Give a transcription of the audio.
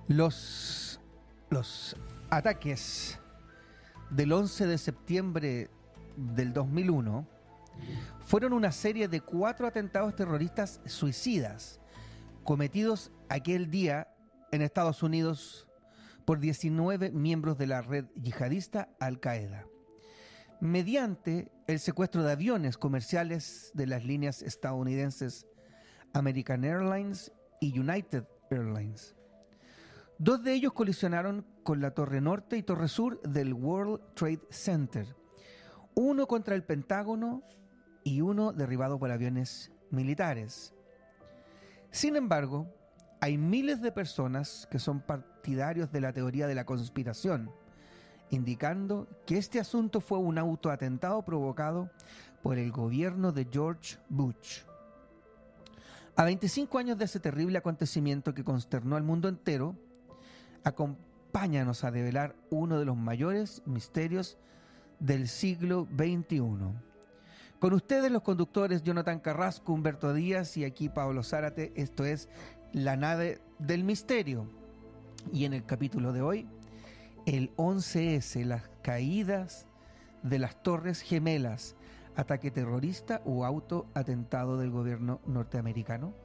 Los ataques del 11 de septiembre del 2001 fueron una serie de 4 atentados terroristas suicidas cometidos aquel día en Estados Unidos por 19 miembros de la red yihadista Al-Qaeda, mediante el secuestro de aviones comerciales de las líneas estadounidenses American Airlines y United Airlines. 2 de ellos colisionaron con la torre norte y torre sur del World Trade Center, uno contra el Pentágono y uno derribado por aviones militares. Sin embargo, hay miles de personas que son partidarios de la teoría de la conspiración, indicando que este asunto fue un autoatentado provocado por el gobierno de George Bush. A 25 años de ese terrible acontecimiento que consternó al mundo entero, acompáñanos a develar uno de los mayores misterios del siglo XXI. Con ustedes los conductores Jonathan Carrasco, Humberto Díaz y aquí Pablo Zárate. Esto es La Nave del Misterio. Y en el capítulo de hoy, el 11S, las caídas de las Torres Gemelas, ataque terrorista o autoatentado del gobierno norteamericano.